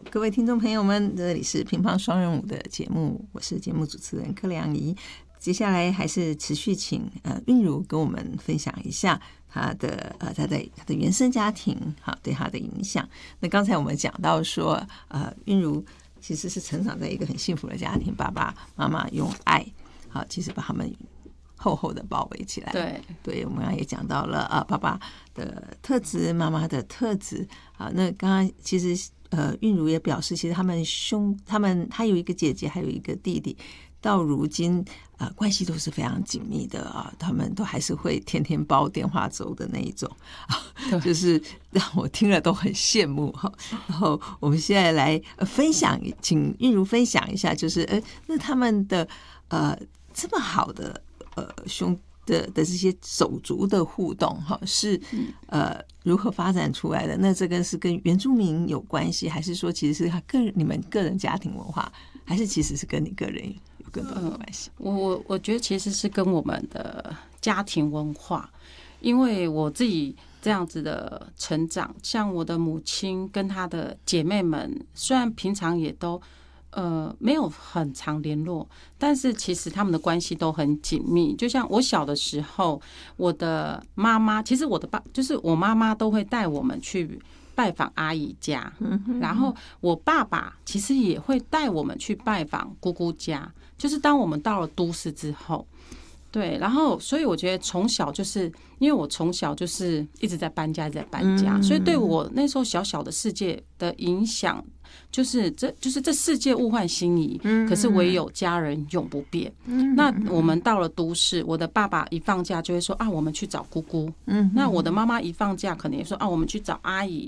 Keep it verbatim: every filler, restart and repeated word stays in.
各位听众朋友们，这里是乒乓双人舞的节目，我是节目主持人柯良仪。接下来还是持续请呃韵如跟我们分享一下她的呃她的她的原生家庭好对她的影响。那刚才我们讲到说，呃韵如其实是成长在一个很幸福的家庭，爸爸妈妈用爱好，其实把他们厚厚的包围起来。 对， 对，我们刚刚也讲到了啊，爸爸的特质，妈妈的特质啊。那刚刚其实呃，韵如也表示，其实他们兄，他们他有一个姐姐，还有一个弟弟，到如今啊、呃，关系都是非常紧密的啊。他们都还是会天天煲电话粥的那一种啊，就是让我听了都很羡慕哈。然后我们现在来分享，请韵如分享一下，就是呃，那他们的呃这么好的。呃，兄的的这些手足的互动，哈，是呃如何发展出来的？那这个是跟原住民有关系，还是说其实是他个人你们个人家庭文化，还是其实是跟你个人有更多的关系？ 我我我觉得其实是跟我们的家庭文化，因为我自己这样子的成长，像我的母亲跟她的姐妹们，虽然平常也都。呃，没有很常联络，但是其实他们的关系都很紧密。就像我小的时候，我的妈妈，其实我的爸就是我妈妈都会带我们去拜访阿姨家，然后我爸爸其实也会带我们去拜访姑姑家。就是当我们到了都市之后，对，然后所以我觉得从小就是因为我从小就是一直在搬家，一直在搬家，所以对我那时候小小的世界的影响。就是这就是这世界物换星移，可是唯有家人永不变。那我们到了都市，我的爸爸一放假就会说啊，我们去找姑姑。那我的妈妈一放假可能也说啊，我们去找阿姨。